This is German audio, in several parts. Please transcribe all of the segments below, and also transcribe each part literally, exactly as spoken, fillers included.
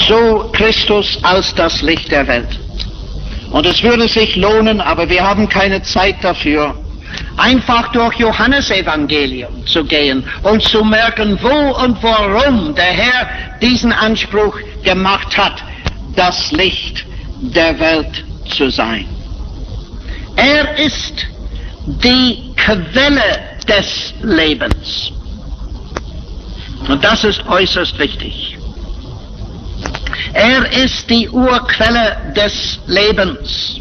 so Christus als das Licht der Welt. Und es würde sich lohnen, aber wir haben keine Zeit dafür, einfach durch Johannesevangelium zu gehen und zu merken, wo und warum der Herr diesen Anspruch gemacht hat, das Licht der Welt zu sein. Er ist die Quelle des Lebens. Und das ist äußerst wichtig. Er ist die Urquelle des Lebens.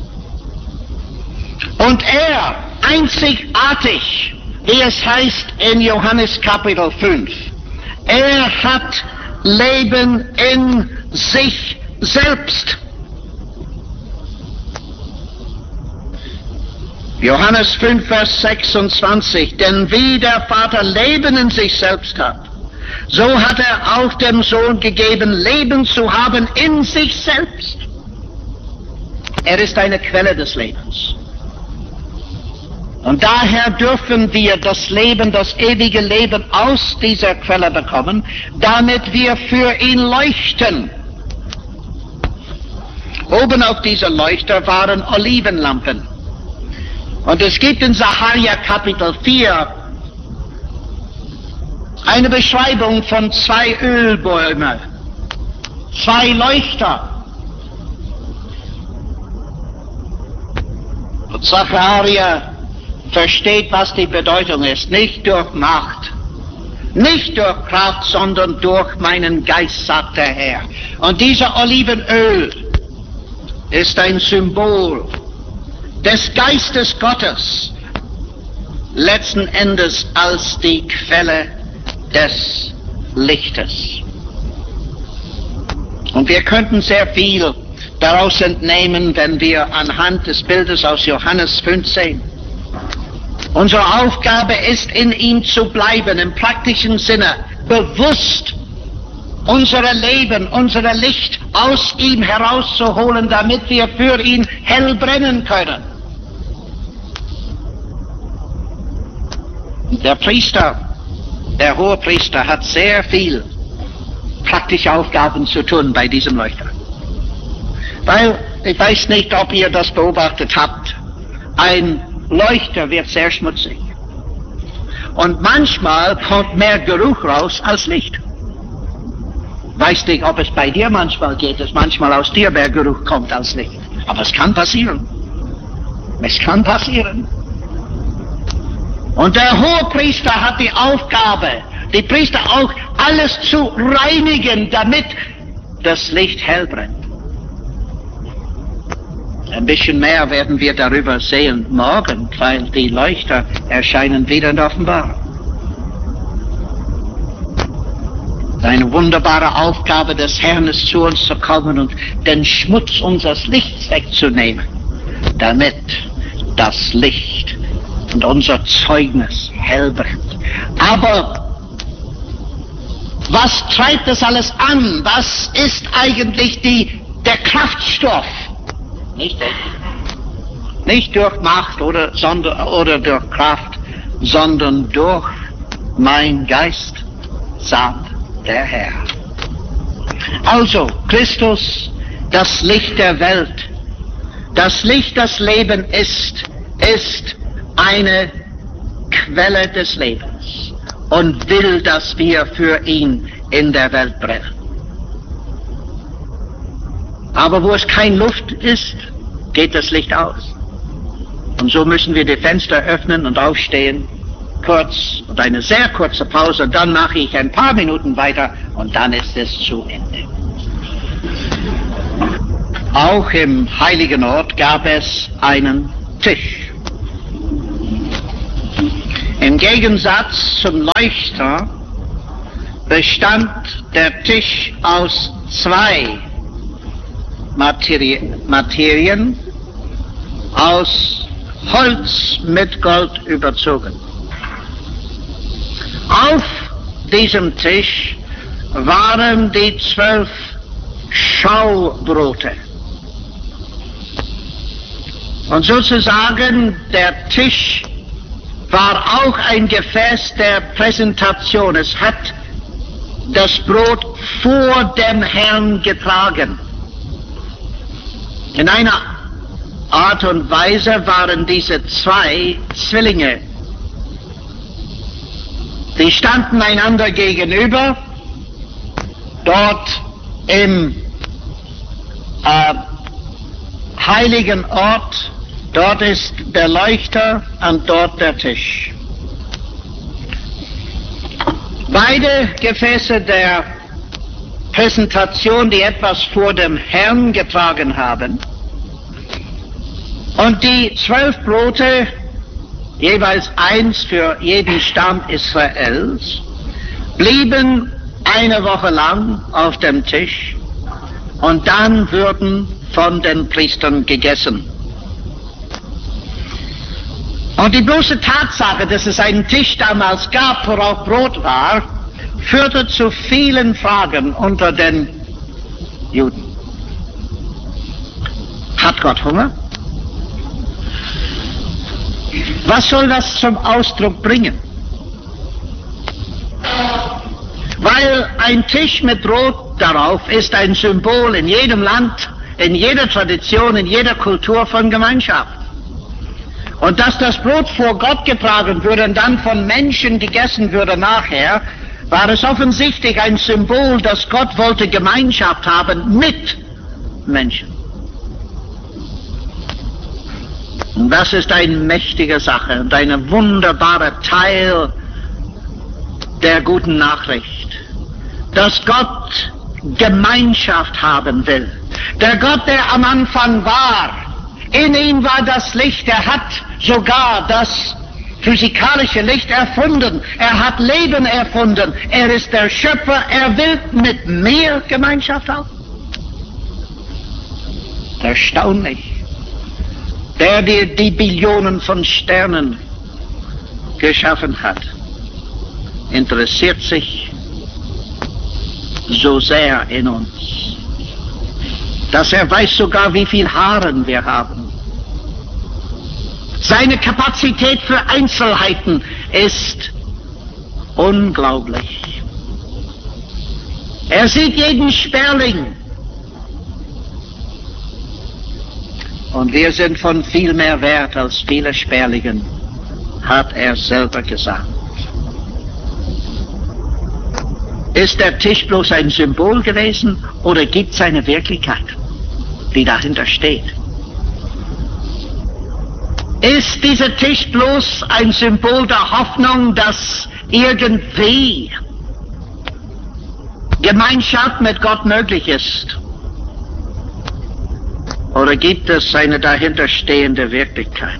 Und er, einzigartig, wie es heißt in Johannes Kapitel fünf, er hat Leben in sich selbst. Johannes fünf, Vers sechsundzwanzig, denn wie der Vater Leben in sich selbst hat, so hat er auch dem Sohn gegeben, Leben zu haben in sich selbst. Er ist eine Quelle des Lebens. Und daher dürfen wir das Leben, das ewige Leben aus dieser Quelle bekommen, damit wir für ihn leuchten. Oben auf dieser Leuchter waren Olivenlampen. Und es gibt in Sacharja Kapitel vier eine Beschreibung von zwei Ölbäumen, zwei Leuchter. Und Sacharja versteht, was die Bedeutung ist, nicht durch Macht, nicht durch Kraft, sondern durch meinen Geist, sagt der Herr. Und dieser Olivenöl ist ein Symbol des Geistes Gottes, letzten Endes als die Quelle des Lichtes. Und wir könnten sehr viel daraus entnehmen, wenn wir anhand des Bildes aus Johannes fünf sehen. Unsere Aufgabe ist, in ihm zu bleiben, im praktischen Sinne, bewusst unser Leben, unser Licht aus ihm herauszuholen, damit wir für ihn hell brennen können. Der Priester, der Hohepriester hat sehr viel praktische Aufgaben zu tun bei diesem Leuchter. Weil, ich weiß nicht, ob ihr das beobachtet habt, ein Leuchter wird sehr schmutzig. Und manchmal kommt mehr Geruch raus als Licht. Weiß nicht, ob es bei dir manchmal geht, dass manchmal aus dir mehr Geruch kommt als Licht. Aber es kann passieren. Es kann passieren. Und der Hohepriester hat die Aufgabe, die Priester auch, alles zu reinigen, damit das Licht hell brennt. Ein bisschen mehr werden wir darüber sehen morgen, weil die Leuchter erscheinen wieder in der Offenbarung. Eine wunderbare Aufgabe des Herrn ist, zu uns zu kommen und den Schmutz unseres Lichts wegzunehmen, damit das Licht und unser Zeugnis hell brennt. Aber was treibt das alles an? Was ist eigentlich die, der Kraftstoff? Nicht, nicht durch Macht oder, sondern, oder durch Kraft, sondern durch mein Geist, sagt der Herr. Also, Christus, das Licht der Welt, das Licht, das Leben ist, ist eine Quelle des Lebens und will, dass wir für ihn in der Welt brennen. Aber wo es kein Luft ist, geht das Licht aus. Und so müssen wir die Fenster öffnen und aufstehen, kurz und eine sehr kurze Pause, und dann mache ich ein paar Minuten weiter und dann ist es zu Ende. Auch im heiligen Ort gab es einen Tisch. Im Gegensatz zum Leuchter bestand der Tisch aus zwei Materie, Materien, aus Holz mit Gold überzogen. Auf diesem Tisch waren die zwölf Schaubrote. Und sozusagen der Tisch war auch ein Gefäß der Präsentation. Es hat das Brot vor dem Herrn getragen. In einer Art und Weise waren diese zwei Zwillinge. Die standen einander gegenüber, dort im äh, heiligen Ort. Dort ist der Leuchter und dort der Tisch. Beide Gefäße der Präsentation, die etwas vor dem Herrn getragen haben. Und die zwölf Brote, jeweils eins für jeden Stamm Israels, blieben eine Woche lang auf dem Tisch und dann würden von den Priestern gegessen. Und die bloße Tatsache, dass es einen Tisch damals gab, worauf Brot war, führte zu vielen Fragen unter den Juden. Hat Gott Hunger? Was soll das zum Ausdruck bringen? Weil ein Tisch mit Brot darauf ist ein Symbol in jedem Land, in jeder Tradition, in jeder Kultur von Gemeinschaft. Und dass das Brot vor Gott getragen würde und dann von Menschen gegessen würde nachher, war es offensichtlich ein Symbol, dass Gott wollte Gemeinschaft haben mit Menschen. Und das ist eine mächtige Sache und ein wunderbarer Teil der guten Nachricht, dass Gott Gemeinschaft haben will. Der Gott, der am Anfang war, in ihm war das Licht, er hat sogar das physikalische Licht erfunden, er hat Leben erfunden, er ist der Schöpfer, er will mit mir Gemeinschaft haben. Erstaunlich. Der, der die Billionen von Sternen geschaffen hat, interessiert sich so sehr in uns, dass er weiß sogar, wie viel Haaren wir haben. Seine Kapazität für Einzelheiten ist unglaublich. Er sieht jeden Sperling. Und wir sind von viel mehr Wert als viele Sperlinge, hat er selber gesagt. Ist der Tisch bloß ein Symbol gewesen oder gibt es eine Wirklichkeit, die dahinter steht? Ist dieser Tisch bloß ein Symbol der Hoffnung, dass irgendwie Gemeinschaft mit Gott möglich ist? Oder gibt es eine dahinterstehende Wirklichkeit?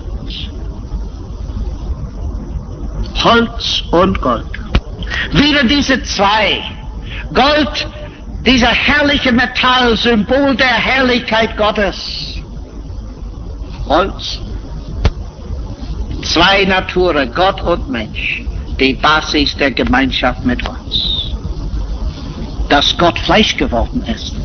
Holz und Gold. Wieder diese zwei. Gold, dieser herrliche Metall, Symbol der Herrlichkeit Gottes. Holz. Zwei Naturen, Gott und Mensch. Die Basis der Gemeinschaft mit uns. Dass Gott Fleisch geworden ist.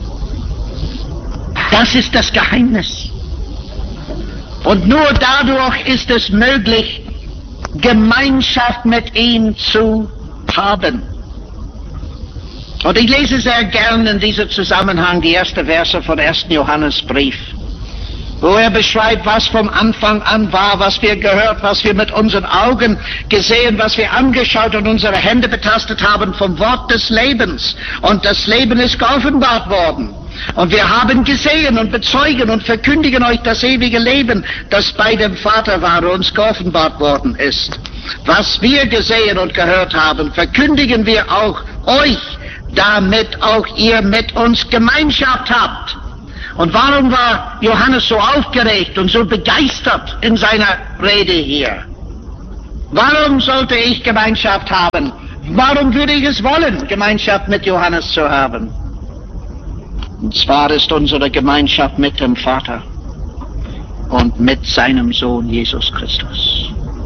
Das ist das Geheimnis. Und nur dadurch ist es möglich, Gemeinschaft mit ihm zu haben. Und ich lese sehr gern in diesem Zusammenhang die ersten Verse von ersten Johannesbrief, wo er beschreibt, was vom Anfang an war, was wir gehört, was wir mit unseren Augen gesehen, was wir angeschaut und unsere Hände betastet haben vom Wort des Lebens. Und das Leben ist geoffenbart worden. Und wir haben gesehen und bezeugen und verkündigen euch das ewige Leben, das bei dem Vater war und uns geoffenbart worden ist. Was wir gesehen und gehört haben, verkündigen wir auch euch, damit auch ihr mit uns Gemeinschaft habt. Und warum war Johannes so aufgeregt und so begeistert in seiner Rede hier? Warum sollte ich Gemeinschaft haben? Warum würde ich es wollen, Gemeinschaft mit Johannes zu haben? Und zwar ist unsere Gemeinschaft mit dem Vater und mit seinem Sohn Jesus Christus.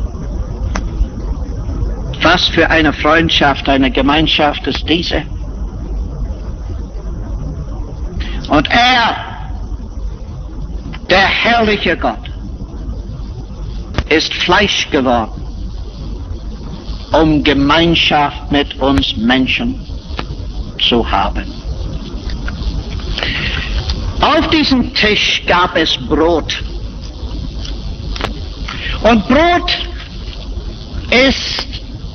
Was für eine Freundschaft, eine Gemeinschaft ist diese? Und er, der herrliche Gott, ist Fleisch geworden, um Gemeinschaft mit uns Menschen zu haben. Auf diesem Tisch gab es Brot. Und Brot ist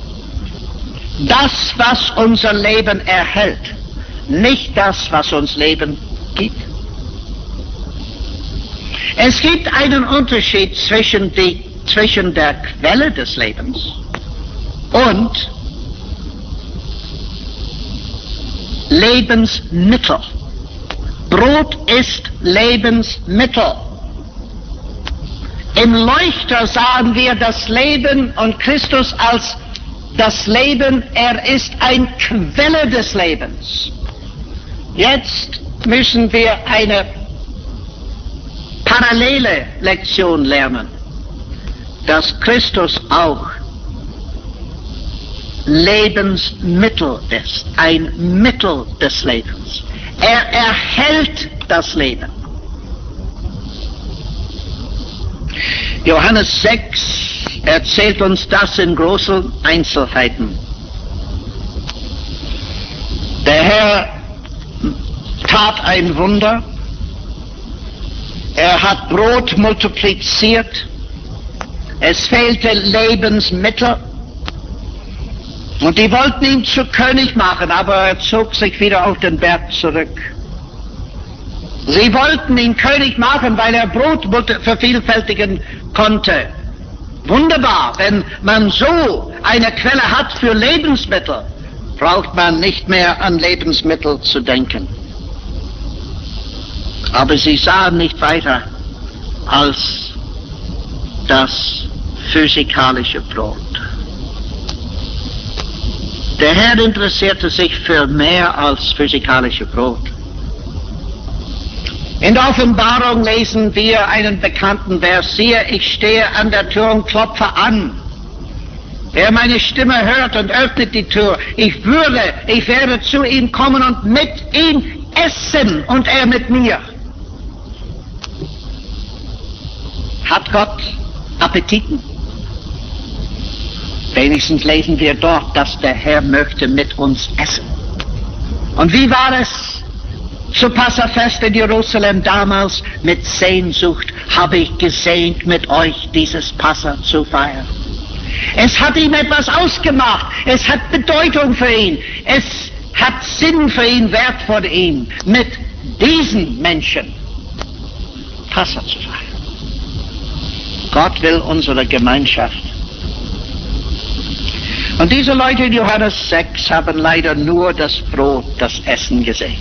das, was unser Leben erhält, nicht das, was uns Leben gibt. Es gibt einen Unterschied zwischen, die, zwischen der Quelle des Lebens und Lebensmittel. Brot ist Lebensmittel. Im Leuchter sahen wir das Leben und Christus als das Leben. Er ist eine Quelle des Lebens. Jetzt müssen wir eine parallele Lektion lernen, dass Christus auch Lebensmittel ist, ein Mittel des Lebens. Er erhält das Leben. Johannes sechs erzählt uns das in großen Einzelheiten. Der Herr tat ein Wunder. Er hat Brot multipliziert. Es fehlte Lebensmittel. Und die wollten ihn zu König machen, aber er zog sich wieder auf den Berg zurück. Sie wollten ihn König machen, weil er Brot vervielfältigen konnte. Wunderbar, wenn man so eine Quelle hat für Lebensmittel, braucht man nicht mehr an Lebensmittel zu denken. Aber sie sahen nicht weiter als das physikalische Brot. Der Herr interessierte sich für mehr als physikalische Brot. In der Offenbarung lesen wir einen bekannten Vers: Siehe, ich stehe an der Tür und klopfe an. Wer meine Stimme hört und öffnet die Tür, ich würde, ich werde zu ihm kommen und mit ihm essen und er mit mir. Hat Gott Appetiten? Wenigstens lesen wir dort, dass der Herr möchte mit uns essen. Und wie war es zu Passafest in Jerusalem damals? Mit Sehnsucht habe ich gesehnt, mit euch dieses Passa zu feiern. Es hat ihm etwas ausgemacht. Es hat Bedeutung für ihn. Es hat Sinn für ihn, Wert für ihn, mit diesen Menschen Passa zu feiern. Gott will unsere Gemeinschaft. Und diese Leute in Johannes sechs haben leider nur das Brot, das Essen gesehen.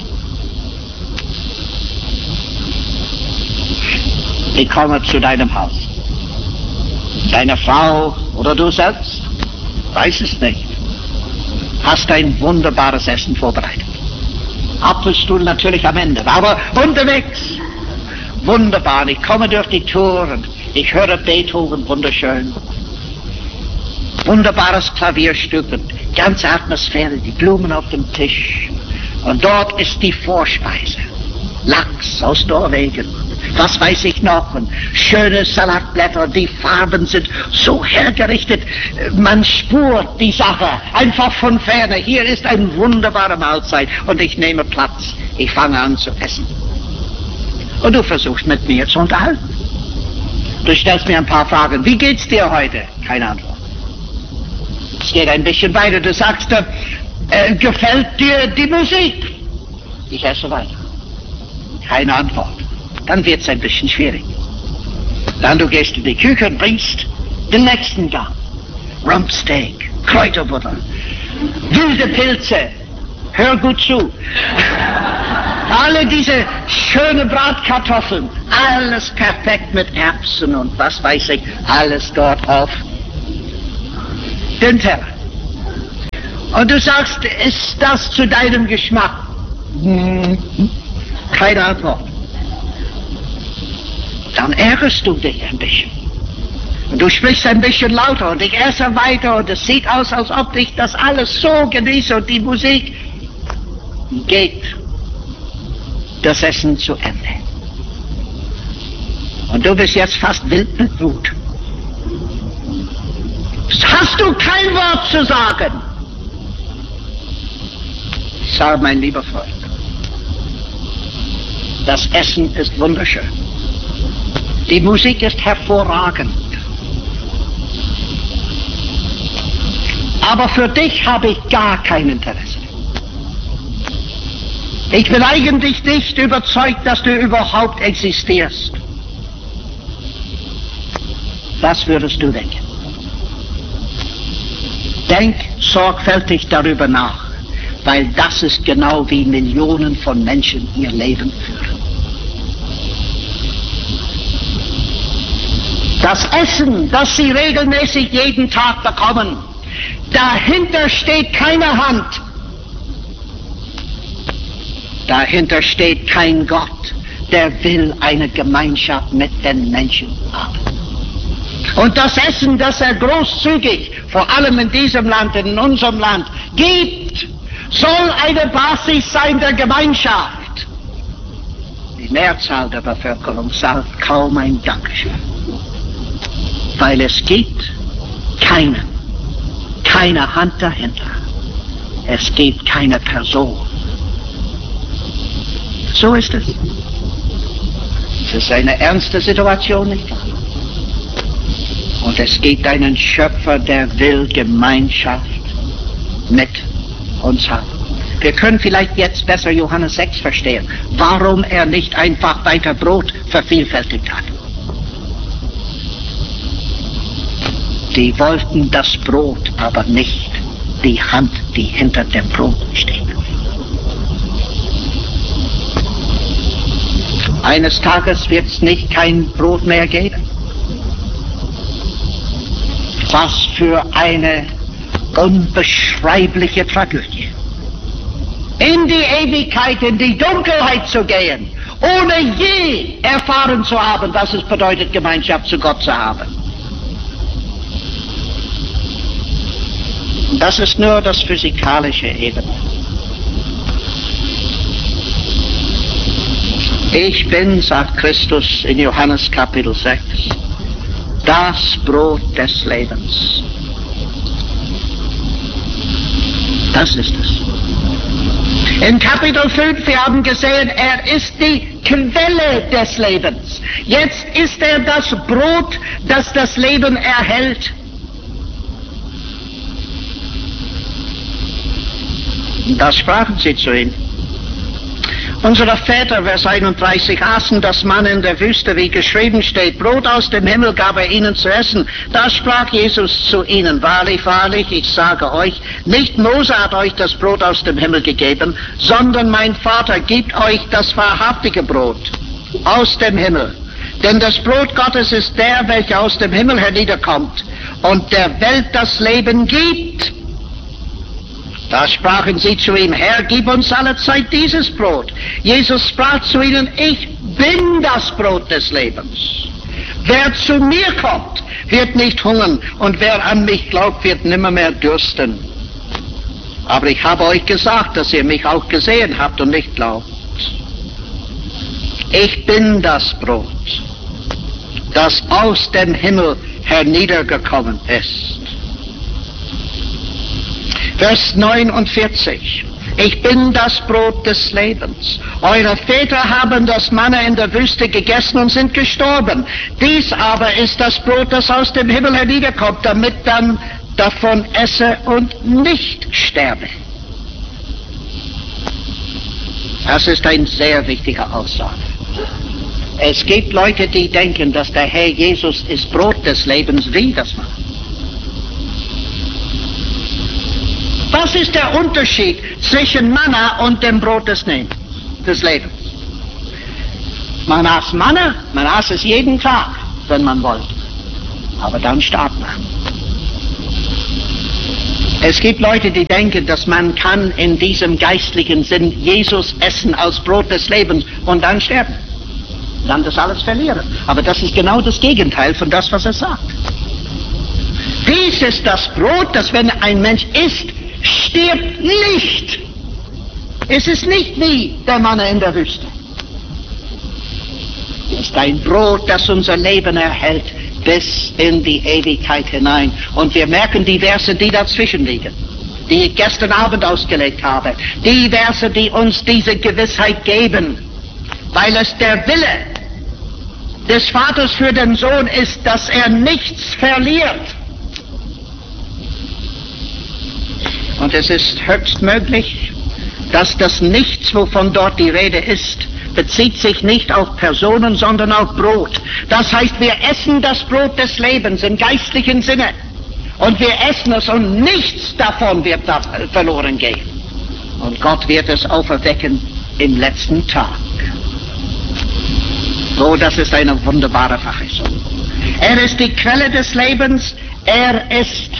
Ich komme zu deinem Haus. Deine Frau oder du selbst? Weiß es nicht. Hast ein wunderbares Essen vorbereitet. Apfelstuhl natürlich am Ende, aber unterwegs. Wunderbar, ich komme durch die Tür und ich höre Beethoven, wunderschön. Wunderbares Klavierstück und ganze Atmosphäre, die Blumen auf dem Tisch. Und dort ist die Vorspeise. Lachs aus Norwegen, was weiß ich noch, und schöne Salatblätter, die Farben sind so hergerichtet, man spürt die Sache einfach von ferne. Hier ist eine wunderbare Mahlzeit und ich nehme Platz. Ich fange an zu essen. Und du versuchst mit mir zu unterhalten. Du stellst mir ein paar Fragen. Wie geht's dir heute? Keine Antwort. Es geht ein bisschen weiter. Du sagst, äh, gefällt dir die Musik? Ich esse weiter. Keine Antwort. Dann wird's ein bisschen schwierig. Dann du gehst in die Küche und bringst den nächsten Gang. Rumpsteak, Kräuterbutter, wilde Pilze. Hör gut zu. Alle diese schönen Bratkartoffeln, alles perfekt mit Erbsen und was weiß ich, alles dort auf den Teller. Und du sagst, ist das zu deinem Geschmack? Keine Antwort. Dann ärgerst du dich ein bisschen. Und du sprichst ein bisschen lauter und ich esse weiter und es sieht aus, als ob ich das alles so genieße und die Musik geht das Essen zu Ende. Und du bist jetzt fast wild mit Wut. Hast du kein Wort zu sagen? Schicksal, mein lieber Freund. Das Essen ist wunderschön. Die Musik ist hervorragend. Aber für dich habe ich gar kein Interesse. Ich bin eigentlich nicht überzeugt, dass du überhaupt existierst. Was würdest du denken? Denk sorgfältig darüber nach, weil das ist genau wie Millionen von Menschen ihr Leben führen. Das Essen, das sie regelmäßig jeden Tag bekommen, dahinter steht keine Hand. Dahinter steht kein Gott, der will eine Gemeinschaft mit den Menschen haben. Und das Essen, das er großzügig, vor allem in diesem Land, in unserem Land, gibt, soll eine Basis sein der Gemeinschaft. Die Mehrzahl der Bevölkerung sagt kaum ein Dankeschön, weil es gibt keine, keine Hand dahinter. Es gibt keine Person. So ist es. Es ist eine ernste Situation, nicht wahr? Und es gibt einen Schöpfer, der will Gemeinschaft mit uns haben. Wir können vielleicht jetzt besser Johannes sechs verstehen, warum er nicht einfach weiter Brot vervielfältigt hat. Die wollten das Brot, aber nicht die Hand, die hinter dem Brot steht. Eines Tages wird es nicht kein Brot mehr geben. Was für eine unbeschreibliche Tragödie. In die Ewigkeit, in die Dunkelheit zu gehen, ohne je erfahren zu haben, was es bedeutet, Gemeinschaft zu Gott zu haben. Das ist nur das physikalische Ebene. Ich bin, sagt Christus in Johannes Kapitel sechs, das Brot des Lebens. Das ist es. In Kapitel fünf, wir haben gesehen, er ist die Quelle des Lebens. Jetzt ist er das Brot, das das Leben erhält. Da sprachen sie zu ihm. Unsere Väter, Vers einunddreißig, aßen das Manna in der Wüste, wie geschrieben steht, Brot aus dem Himmel gab er ihnen zu essen. Da sprach Jesus zu ihnen, wahrlich, wahrlich, ich sage euch, nicht Mose hat euch das Brot aus dem Himmel gegeben, sondern mein Vater gibt euch das wahrhaftige Brot aus dem Himmel. Denn das Brot Gottes ist der, welcher aus dem Himmel herniederkommt und der Welt das Leben gibt. Da sprachen sie zu ihm, Herr, gib uns alle Zeit dieses Brot. Jesus sprach zu ihnen, ich bin das Brot des Lebens. Wer zu mir kommt, wird nicht hungern, und wer an mich glaubt, wird nimmermehr dürsten. Aber ich habe euch gesagt, dass ihr mich auch gesehen habt und nicht glaubt. Ich bin das Brot, das aus dem Himmel herniedergekommen ist. Vers neunundvierzig. Ich bin das Brot des Lebens. Eure Väter haben das Manna in der Wüste gegessen und sind gestorben. Dies aber ist das Brot, das aus dem Himmel herniederkommt, damit dann davon esse und nicht sterbe. Das ist eine sehr wichtige Aussage. Es gibt Leute, die denken, dass der Herr Jesus ist Brot des Lebens. Wie das macht? Was ist der Unterschied zwischen Manna und dem Brot des, ne- des Lebens? Man aß Manna, man aß es jeden Tag, wenn man wollte. Aber dann starb man. Es gibt Leute, die denken, dass man kann in diesem geistlichen Sinn Jesus essen als Brot des Lebens und dann sterben. Dann das alles verlieren. Aber das ist genau das Gegenteil von das, was er sagt. Dies ist das Brot, das wenn ein Mensch isst, stirbt nicht. Es ist nicht wie der Manna in der Wüste. Es ist ein Brot, das unser Leben erhält bis in die Ewigkeit hinein. Und wir merken die Verse, die dazwischen liegen. die ich gestern Abend ausgelegt habe. Die Verse, die uns diese Gewissheit geben, weil es der Wille des Vaters für den Sohn ist, dass er nichts verliert. Und es ist höchst möglich, dass das Nichts, wovon dort die Rede ist, bezieht sich nicht auf Personen, sondern auf Brot. Das heißt, wir essen das Brot des Lebens im geistlichen Sinne. Und wir essen es und nichts davon wird da verloren gehen. Und Gott wird es auferwecken im letzten Tag. So, das ist eine wunderbare Verheißung. Er ist die Quelle des Lebens, er ist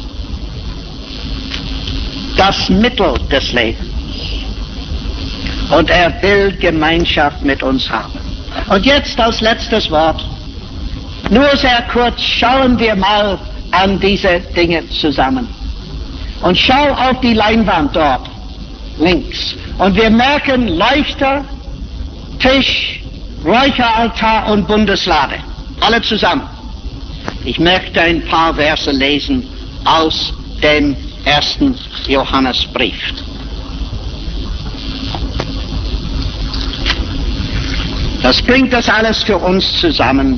das Mittel des Lebens. Und er will Gemeinschaft mit uns haben. Und jetzt als letztes Wort, nur sehr kurz, schauen wir mal an diese Dinge zusammen. Und schau auf die Leinwand dort, links. Und wir merken Leuchter, Tisch, Räucheraltar und Bundeslade. Alle zusammen. Ich möchte ein paar Verse lesen aus dem ersten Johannesbrief. Das bringt das alles für uns zusammen.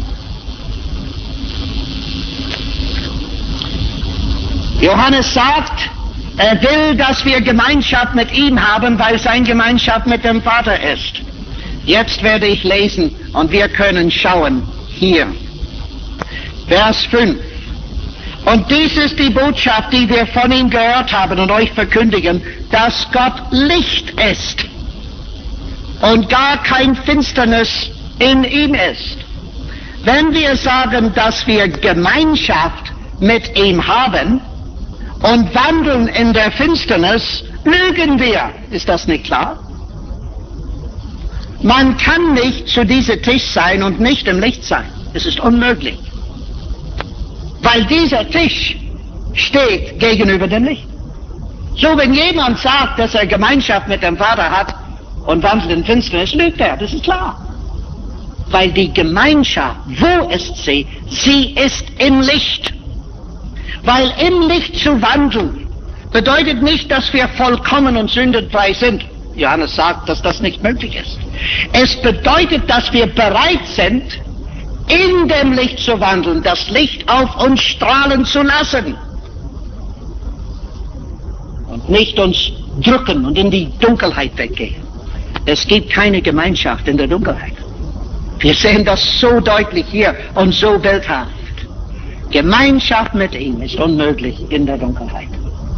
Johannes sagt, er will, dass wir Gemeinschaft mit ihm haben, weil sein Gemeinschaft mit dem Vater ist. Jetzt werde ich lesen und wir können schauen hier. Vers fünf. Und dies ist die Botschaft, die wir von ihm gehört haben und euch verkündigen, dass Gott Licht ist und gar kein Finsternis in ihm ist. Wenn wir sagen, dass wir Gemeinschaft mit ihm haben und wandeln in der Finsternis, lügen wir. Ist das nicht klar? Man kann nicht zu diesem Tisch sein und nicht im Licht sein. Es ist unmöglich. Weil dieser Tisch steht gegenüber dem Licht. So, wenn jemand sagt, dass er Gemeinschaft mit dem Vater hat und wandelt in Finsternis, lügt er, das ist klar. Weil die Gemeinschaft, wo ist sie? Sie ist im Licht. Weil im Licht zu wandeln bedeutet nicht, dass wir vollkommen und sündenfrei sind. Johannes sagt, dass das nicht möglich ist. Es bedeutet, dass wir bereit sind, in dem Licht zu wandeln, das Licht auf uns strahlen zu lassen. Und nicht uns drücken und in die Dunkelheit weggehen. Es gibt keine Gemeinschaft in der Dunkelheit. Wir sehen das so deutlich hier und so bildhaft. Gemeinschaft mit ihm ist unmöglich in der Dunkelheit.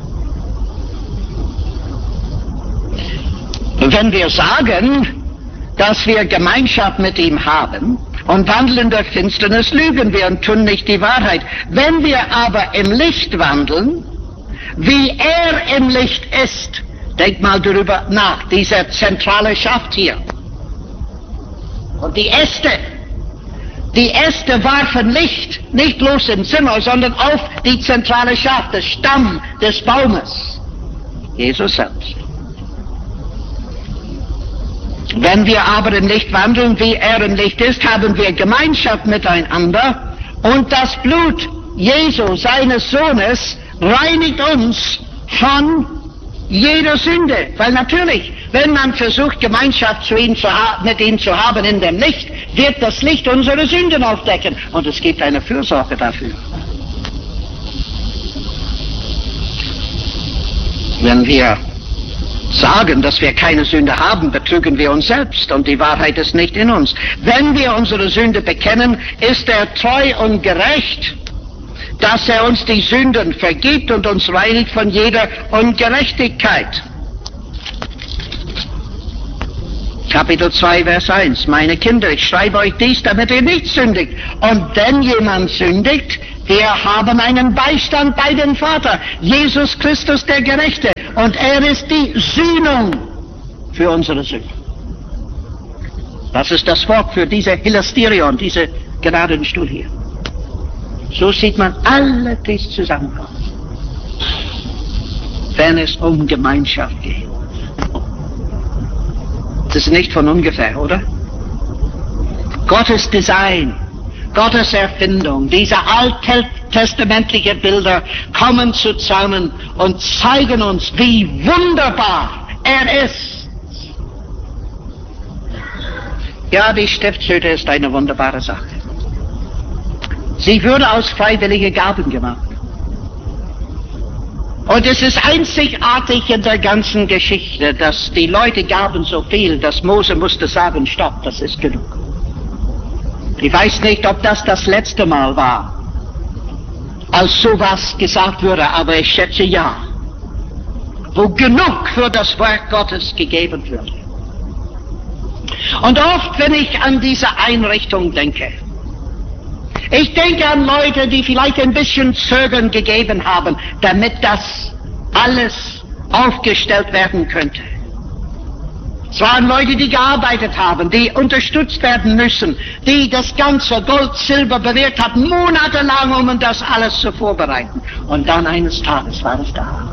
Wenn wir sagen, dass wir Gemeinschaft mit ihm haben und wandeln in der Finsternis, lügen wir und tun nicht die Wahrheit. Wenn wir aber im Licht wandeln, wie er im Licht ist, denk mal darüber nach, dieser zentrale Schaft hier. Und die Äste, die Äste warfen Licht, nicht bloß im Zimmer, sondern auf die zentrale Schaft, den Stamm des Baumes, Jesus selbst. Wenn wir aber im Licht wandeln, wie er im Licht ist, haben wir Gemeinschaft miteinander und das Blut Jesu, seines Sohnes, reinigt uns von jeder Sünde. Weil natürlich, wenn man versucht, Gemeinschaft zu ihm zu mit ihm zu haben in dem Licht, wird das Licht unsere Sünden aufdecken. Und es gibt eine Fürsorge dafür. Wenn wir sagen, dass wir keine Sünde haben, betrügen wir uns selbst und die Wahrheit ist nicht in uns. Wenn wir unsere Sünde bekennen, ist er treu und gerecht, dass er uns die Sünden vergibt und uns reinigt von jeder Ungerechtigkeit. Kapitel zwei, Vers eins. Meine Kinder, ich schreibe euch dies, damit ihr nicht sündigt. Und wenn jemand sündigt, wir haben einen Beistand bei dem Vater, Jesus Christus der Gerechte. Und er ist die Sühnung für unsere Sünden. Das ist das Wort für diese Hilasterion, diese Gnadenstuhl hier. So sieht man alle dies zusammenkommen, wenn es um Gemeinschaft geht. Das ist nicht von ungefähr, oder? Gottes Design, Gottes Erfindung, diese alttestamentliche Bilder kommen zusammen und zeigen uns, wie wunderbar er ist. Ja, die Stiftshütte ist eine wunderbare Sache. Sie wurde aus freiwilligen Gaben gemacht. Und es ist einzigartig in der ganzen Geschichte, dass die Leute gaben so viel, dass Mose musste sagen, stopp, das ist genug. Ich weiß nicht, ob das das letzte Mal war, als sowas gesagt wurde, aber ich schätze ja, wo genug für das Werk Gottes gegeben wird. Und oft, wenn ich an diese Einrichtung denke, ich denke an Leute, die vielleicht ein bisschen Zögern gegeben haben, damit das alles aufgestellt werden könnte. Es waren Leute, die gearbeitet haben, die unterstützt werden müssen, die das ganze Gold, Silber bewirkt hatten, monatelang, um das alles zu vorbereiten. Und dann eines Tages war es da.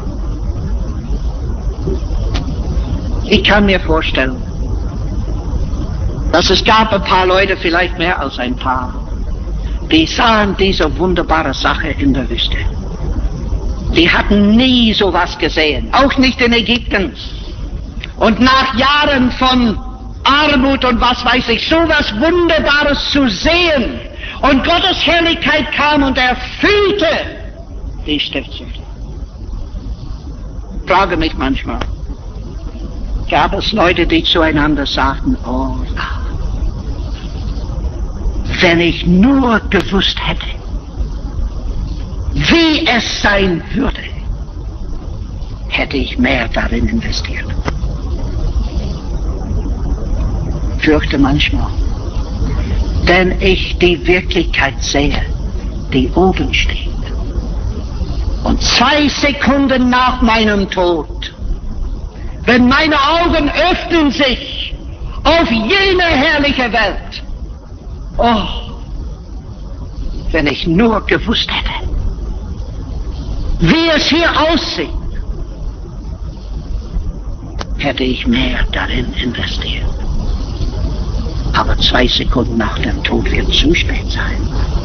Ich kann mir vorstellen, dass es gab ein paar Leute, vielleicht mehr als ein paar, die sahen diese wunderbare Sache in der Wüste. Die hatten nie sowas gesehen, auch nicht in Ägypten. Und nach Jahren von Armut und was weiß ich, sowas Wunderbares zu sehen und Gottes Herrlichkeit kam und erfüllte die Stiftshütte. Ich frage mich manchmal, gab es Leute, die zueinander sagten, oh, wenn ich nur gewusst hätte, wie es sein würde, hätte ich mehr darin investiert. Fürchte manchmal, wenn ich die Wirklichkeit sehe, die oben steht, und zwei Sekunden nach meinem Tod, wenn meine Augen öffnen sich auf jene herrliche Welt, oh, wenn ich nur gewusst hätte, wie es hier aussieht, hätte ich mehr darin investiert. Aber zwei Sekunden nach dem Tod wird zu spät sein.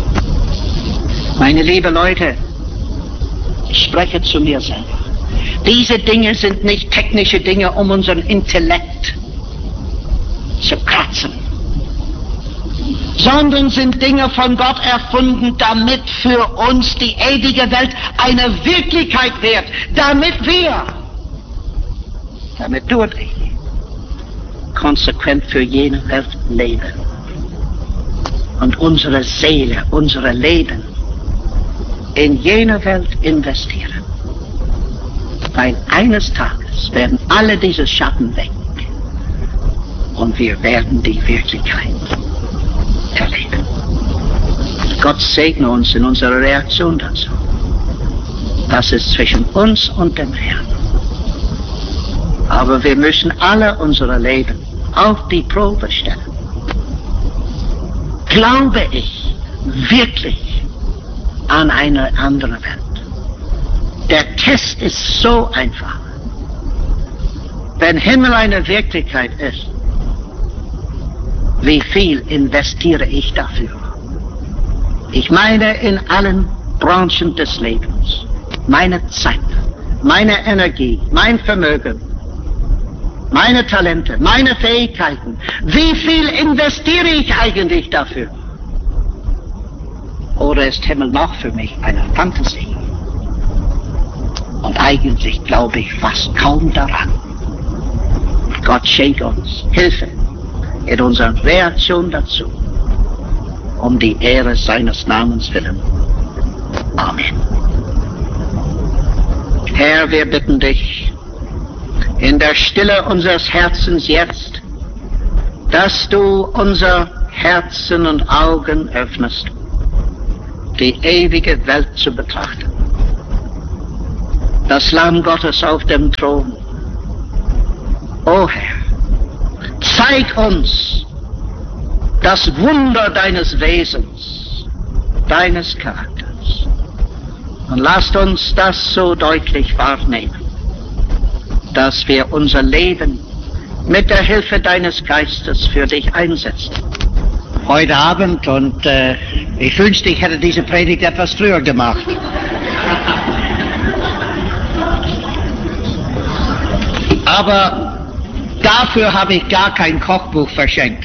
Meine lieben Leute, ich spreche zu mir selber. Diese Dinge sind nicht technische Dinge, um unseren Intellekt zu kratzen, sondern sind Dinge von Gott erfunden, damit für uns die ewige Welt eine Wirklichkeit wird, damit wir, damit du und ich, konsequent für jene Welt leben und unsere Seele, unsere Leben in jene Welt investieren. Weil eines Tages werden alle diese Schatten weg und wir werden die Wirklichkeit erleben. Gott segne uns in unserer Reaktion dazu. Das ist zwischen uns und dem Herrn. Aber wir müssen alle unsere Leben auf die Probe stellen. Glaube ich wirklich an eine andere Welt? Der Test ist so einfach. Wenn Himmel eine Wirklichkeit ist, wie viel investiere ich dafür? Ich meine in allen Branchen des Lebens. Meine Zeit, meine Energie, mein Vermögen, meine Talente, meine Fähigkeiten. Wie viel investiere ich eigentlich dafür? Oder ist Himmel noch für mich eine Fantasie? Und eigentlich glaube ich fast kaum daran. Gott schenkt uns Hilfe in unserer Reaktion dazu, um die Ehre seines Namens willen. Amen. Herr, wir bitten dich, in der Stille unseres Herzens jetzt, dass du unser Herzen und Augen öffnest, die ewige Welt zu betrachten. Das Lamm Gottes auf dem Thron. O Herr, zeig uns das Wunder deines Wesens, deines Charakters. Und lasst uns das so deutlich wahrnehmen, dass wir unser Leben mit der Hilfe deines Geistes für dich einsetzen heute Abend und äh, ich wünschte, ich hätte diese Predigt etwas früher gemacht. Aber dafür habe ich gar kein Kochbuch verschenkt.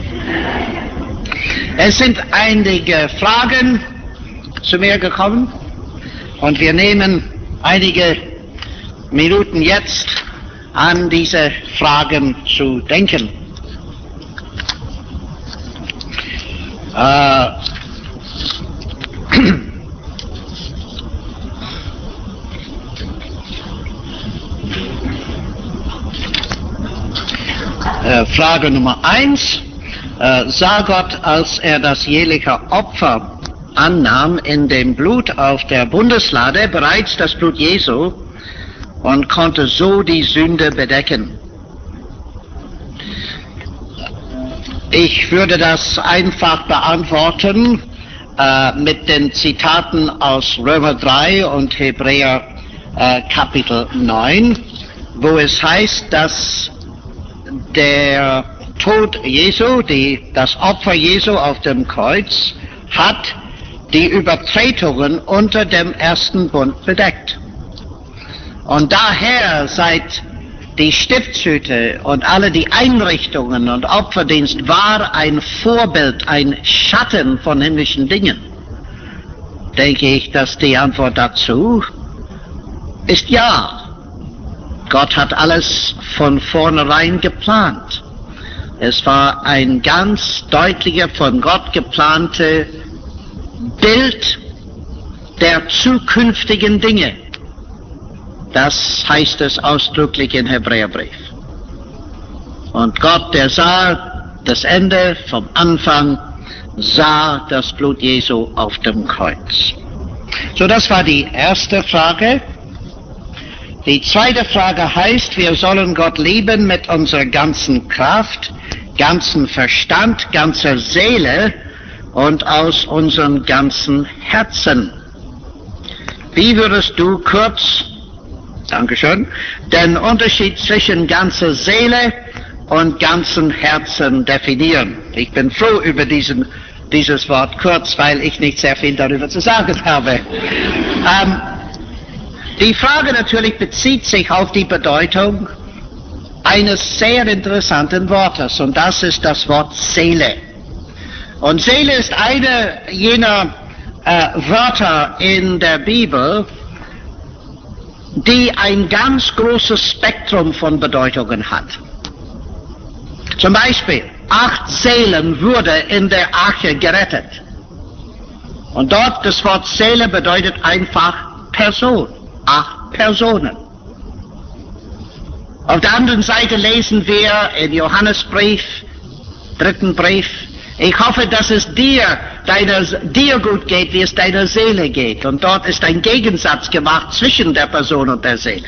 Es sind einige Fragen zu mir gekommen und wir nehmen einige Minuten jetzt an diese Fragen zu denken. Äh, äh, Frage Nummer eins. Äh, sah Gott, als er das jährliche Opfer annahm, in dem Blut auf der Bundeslade bereits das Blut Jesu und konnte so die Sünde bedecken? Ich würde das einfach beantworten äh, mit den Zitaten aus Römer drei und Hebräer äh, Kapitel neun, wo es heißt, dass der Tod Jesu, die, das Opfer Jesu auf dem Kreuz, hat die Übertretungen unter dem ersten Bund bedeckt. Und daher seit die Stiftshütte und alle die Einrichtungen und Opferdienst war ein Vorbild, ein Schatten von himmlischen Dingen, denke ich, dass die Antwort dazu ist ja. Gott hat alles von vornherein geplant. Es war ein ganz deutlicher, von Gott geplante Bild der zukünftigen Dinge. Das heißt es ausdrücklich im Hebräerbrief. Und Gott, der sah das Ende vom Anfang, sah das Blut Jesu auf dem Kreuz. So, das war die erste Frage. Die zweite Frage heißt, wir sollen Gott lieben mit unserer ganzen Kraft, ganzen Verstand, ganzer Seele und aus unserem ganzen Herzen. Wie würdest du kurz, Dankeschön, den Unterschied zwischen ganzer Seele und ganzen Herzen definieren? Ich bin froh über diesen, dieses Wort kurz, weil ich nicht sehr viel darüber zu sagen habe. Ähm, die Frage natürlich bezieht sich auf die Bedeutung eines sehr interessanten Wortes, und das ist das Wort Seele. Und Seele ist eine jener äh, Wörter in der Bibel, die ein ganz großes Spektrum von Bedeutungen hat. Zum Beispiel, acht Seelen wurden in der Arche gerettet. Und dort das Wort Seele bedeutet einfach Person, acht Personen. Auf der anderen Seite lesen wir in Johannesbrief, dritten Brief, ich hoffe, dass es dir, deiner, dir gut geht, wie es deiner Seele geht. Und dort ist ein Gegensatz gemacht zwischen der Person und der Seele.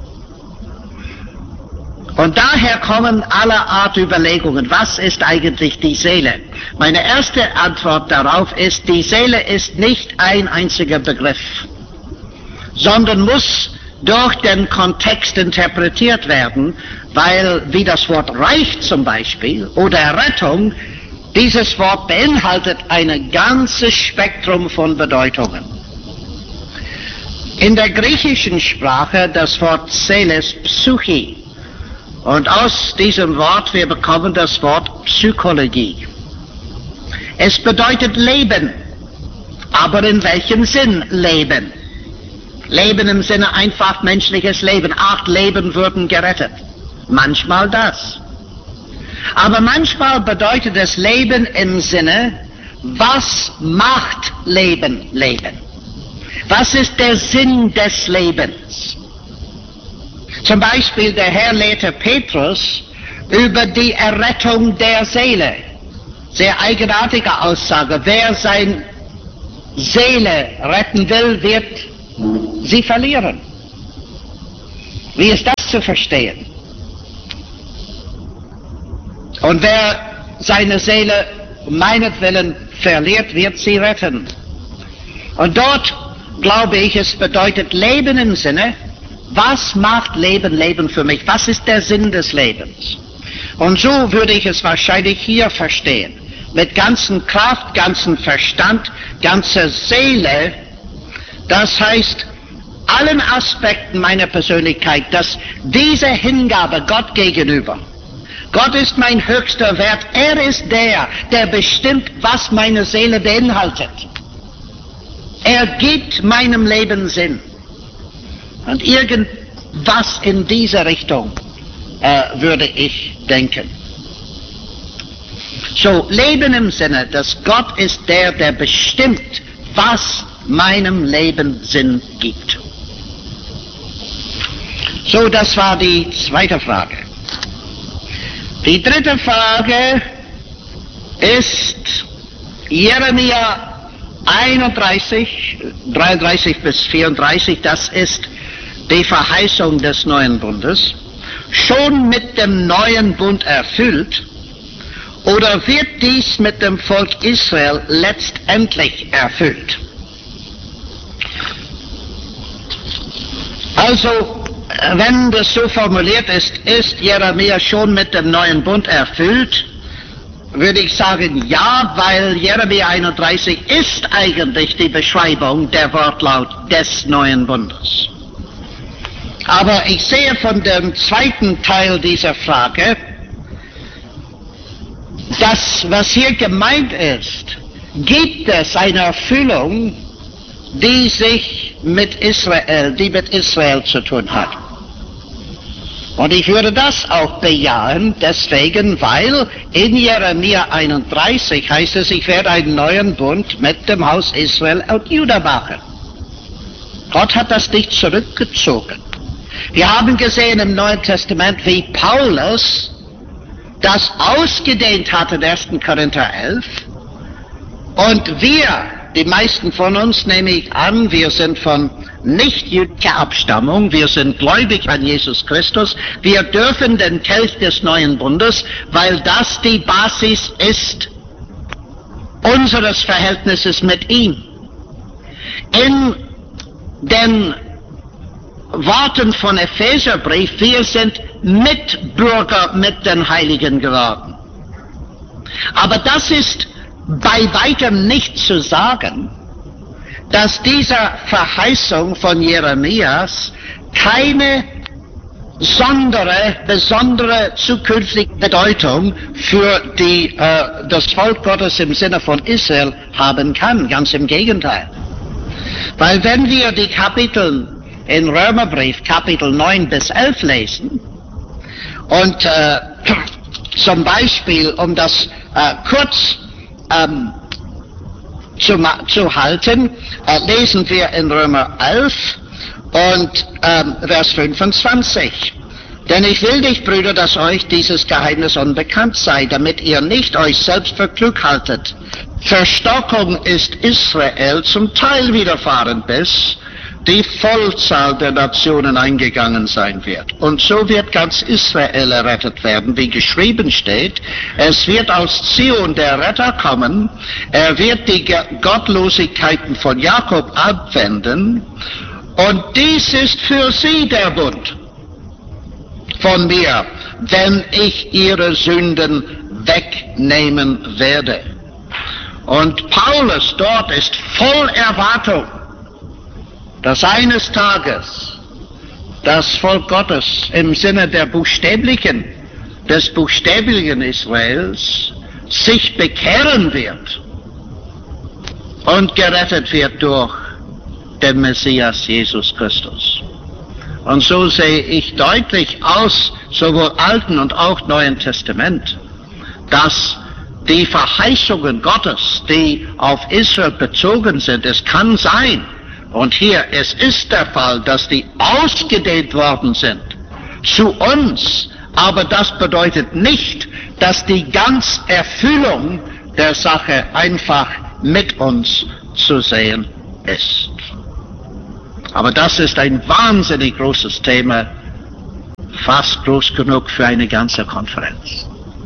Und daher kommen alle Art Überlegungen. Was ist eigentlich die Seele? Meine erste Antwort darauf ist, die Seele ist nicht ein einziger Begriff, sondern muss durch den Kontext interpretiert werden, weil, wie das Wort Reich zum Beispiel oder Rettung, dieses Wort beinhaltet ein ganzes Spektrum von Bedeutungen. In der griechischen Sprache das Wort Seele ist Psyche. Und aus diesem Wort wir bekommen das Wort Psychologie. Es bedeutet Leben. Aber in welchem Sinn Leben? Leben im Sinne einfach menschliches Leben. Acht Leben wurden gerettet. Manchmal das. Aber manchmal bedeutet es Leben im Sinne, was macht Leben Leben? Was ist der Sinn des Lebens? Zum Beispiel der Herr lehrte Petrus über die Errettung der Seele. Sehr eigenartige Aussage. Wer seine Seele retten will, wird sie verlieren. Wie ist das zu verstehen? Und wer seine Seele meinetwillen verliert, wird sie retten. Und dort, glaube ich, es bedeutet Leben im Sinne, was macht Leben Leben für mich? Was ist der Sinn des Lebens? Und so würde ich es wahrscheinlich hier verstehen. mit ganzen Kraft, ganzen Verstand, ganzer Seele, das heißt, allen Aspekten meiner Persönlichkeit, dass diese Hingabe Gott gegenüber, Gott ist mein höchster Wert, er ist der, der bestimmt, was meine Seele beinhaltet. Er gibt meinem Leben Sinn. Und irgendwas in diese Richtung äh, würde ich denken. So, Leben im Sinne, dass Gott ist der, der bestimmt, was meinem Leben Sinn gibt. So, das war die zweite Frage. Die dritte Frage ist Jeremia einunddreißig, dreiunddreißig bis vierunddreißig, das ist die Verheißung des neuen Bundes, schon mit dem neuen Bund erfüllt, oder wird dies mit dem Volk Israel letztendlich erfüllt? Also, wenn das so formuliert ist, ist Jeremia schon mit dem neuen Bund erfüllt, würde ich sagen, ja, weil Jeremia einunddreißig ist eigentlich die Beschreibung, der Wortlaut des neuen Bundes. Aber ich sehe von dem zweiten Teil dieser Frage, das, was hier gemeint ist, gibt es eine Erfüllung, die sich mit Israel, die mit Israel zu tun hat. Und ich würde das auch bejahen, deswegen, weil in Jeremia einunddreißig heißt es, ich werde einen neuen Bund mit dem Haus Israel und Juda machen. Gott hat das nicht zurückgezogen. Wir haben gesehen im Neuen Testament, wie Paulus das ausgedehnt hat in ersten Korinther elf. Und wir, die meisten von uns, nehme ich an, wir sind von nicht-jüdischer Abstammung, wir sind gläubig an Jesus Christus, wir dürfen den Kelch des neuen Bundes, weil das die Basis ist unseres Verhältnisses mit ihm. In den Worten von Epheserbrief, wir sind Mitbürger mit den Heiligen geworden. Aber das ist bei weitem nicht zu sagen, dass dieser Verheißung von Jeremias keine sondere, besondere zukünftige Bedeutung für die, äh, das Volk Gottes im Sinne von Israel haben kann. Ganz im Gegenteil. Weil wenn wir die Kapitel in Römerbrief, Kapitel neun bis elf lesen, und äh, zum Beispiel, um das äh, kurz ähm, zu, zu halten, äh, lesen wir in Römer elf und ähm, Vers fünfundzwanzig. Denn ich will nicht, Brüder, dass euch dieses Geheimnis unbekannt sei, damit ihr nicht euch selbst für klug haltet. Verstockung ist Israel zum Teil widerfahren, bis die Vollzahl der Nationen eingegangen sein wird. Und so wird ganz Israel errettet werden, wie geschrieben steht. Es wird aus Zion der Retter kommen, er wird die Gottlosigkeiten von Jakob abwenden, und dies ist für sie der Bund von mir, wenn ich ihre Sünden wegnehmen werde. Und Paulus dort ist voll Erwartung, dass eines Tages das Volk Gottes im Sinne der buchstäblichen, des buchstäblichen Israels sich bekehren wird und gerettet wird durch den Messias Jesus Christus. Und so sehe ich deutlich aus, sowohl Alten und auch Neuen Testament, dass die Verheißungen Gottes, die auf Israel bezogen sind, es kann sein, und hier, es ist der Fall, dass die ausgedehnt worden sind zu uns, aber das bedeutet nicht, dass die ganze Erfüllung der Sache einfach mit uns zu sehen ist. Aber das ist ein wahnsinnig großes Thema, fast groß genug für eine ganze Konferenz.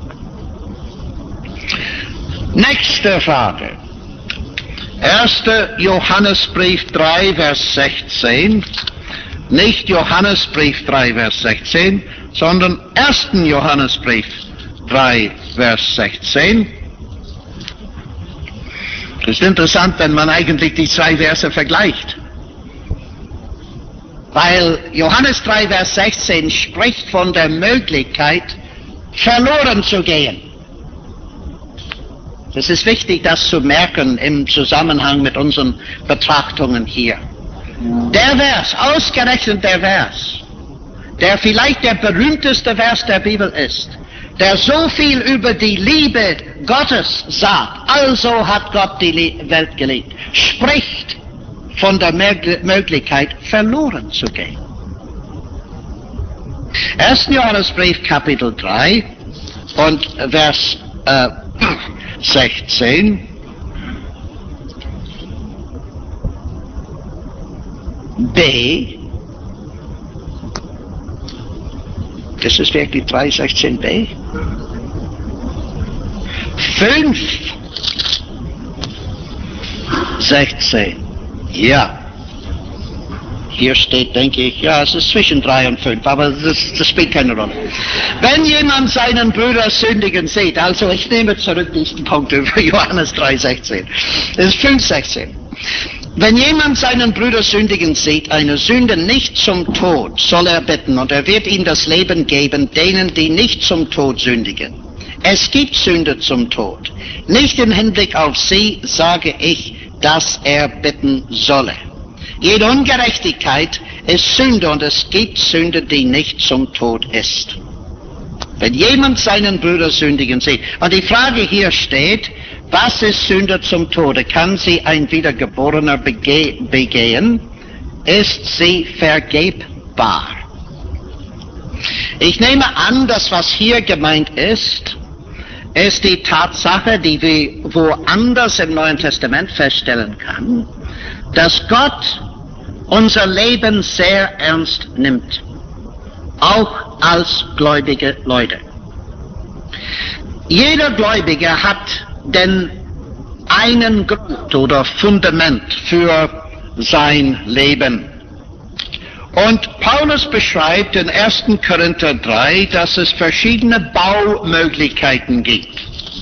Nächste Frage. erster Johannesbrief drei, Vers sechzehn. Nicht Johannesbrief drei, Vers sechzehn, sondern erster Johannesbrief drei, Vers sechzehn. Es ist interessant, wenn man eigentlich die zwei Verse vergleicht. Weil Johannes drei, Vers sechzehn spricht von der Möglichkeit, verloren zu gehen. Es ist wichtig, das zu merken im Zusammenhang mit unseren Betrachtungen hier. Der Vers, ausgerechnet der Vers, der vielleicht der berühmteste Vers der Bibel ist, der so viel über die Liebe Gottes sagt, also hat Gott die Welt geliebt, spricht von der Möglichkeit, verloren zu gehen. erster Johannesbrief, Kapitel drei und Vers äh, sechzehn. B. Das ist wirklich drei sechzehn b. fünf sechzehn. Ja. Hier steht, denke ich, ja, es ist zwischen drei und fünf, aber das, das spielt keine Rolle. Wenn jemand seinen Bruder sündigen sieht, also ich nehme zurück diesen Punkt über Johannes drei sechzehn. Es ist fünf sechzehn. Wenn jemand seinen Bruder sündigen sieht, eine Sünde nicht zum Tod, soll er bitten, und er wird ihm das Leben geben, denen, die nicht zum Tod sündigen. Es gibt Sünde zum Tod. Nicht im Hinblick auf sie sage ich, dass er bitten solle. Jede Ungerechtigkeit ist Sünde, und es gibt Sünde, die nicht zum Tod ist. Wenn jemand seinen Bruder sündigen sieht, und die Frage hier steht, was ist Sünde zum Tode? Kann sie ein Wiedergeborener bege begehen? Ist sie vergebbar? Ich nehme an, dass was hier gemeint ist, ist die Tatsache, die wir woanders im Neuen Testament feststellen kann, dass Gott unser Leben sehr ernst nimmt, auch als gläubige Leute. Jeder Gläubige hat denn einen Grund oder Fundament für sein Leben. Und Paulus beschreibt in erster Korinther drei, dass es verschiedene Baumöglichkeiten gibt.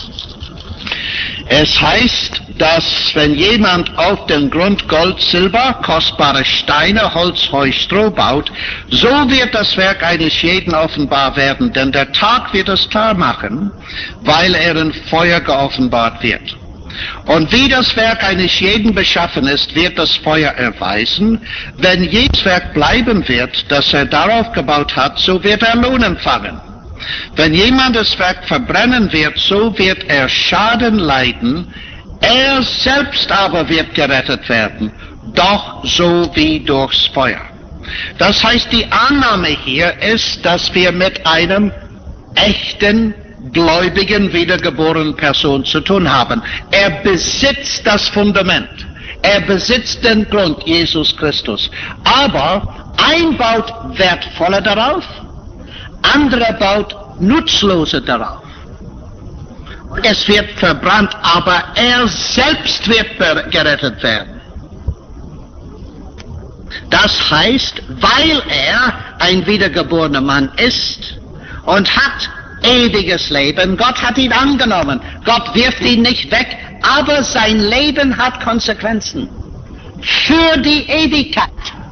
Es heißt, dass wenn jemand auf den Grund Gold, Silber, kostbare Steine, Holz, Heu, Stroh baut, so wird das Werk eines jeden offenbar werden, denn der Tag wird es klar machen, weil er in Feuer geoffenbart wird. Und wie das Werk eines jeden beschaffen ist, wird das Feuer erweisen. Wenn jedes Werk bleiben wird, das er darauf gebaut hat, so wird er Lohn empfangen. Wenn jemand das Werk verbrennen wird, so wird er Schaden leiden, er selbst aber wird gerettet werden, doch so wie durchs Feuer. Das heißt, die Annahme hier ist, dass wir mit einem echten, gläubigen, wiedergeborenen Person zu tun haben. Er besitzt das Fundament. Er besitzt den Grund, Jesus Christus. Aber ein baut wertvoller darauf, andere baut nutzloser darauf. Es wird verbrannt, aber er selbst wird gerettet werden. Das heißt, weil er ein wiedergeborener Mann ist und hat ewiges Leben, Gott hat ihn angenommen, Gott wirft ihn nicht weg, aber sein Leben hat Konsequenzen für die Ewigkeit.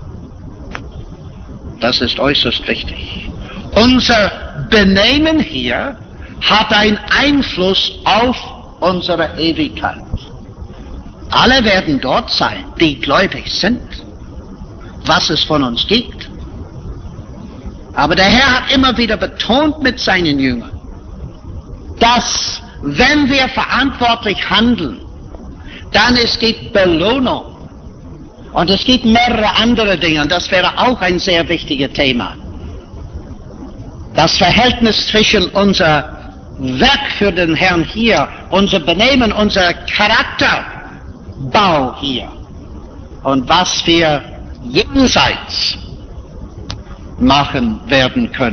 Das ist äußerst wichtig. Unser Benehmen hier hat einen Einfluss auf unsere Ewigkeit. Alle werden dort sein, die gläubig sind, was es von uns gibt. Aber der Herr hat immer wieder betont mit seinen Jüngern, dass wenn wir verantwortlich handeln, dann es gibt Belohnung. Und es gibt mehrere andere Dinge, und das wäre auch ein sehr wichtiges Thema. Das Verhältnis zwischen unser Werk für den Herrn hier, unser Benehmen, unser Charakterbau hier und was wir jenseits machen werden können.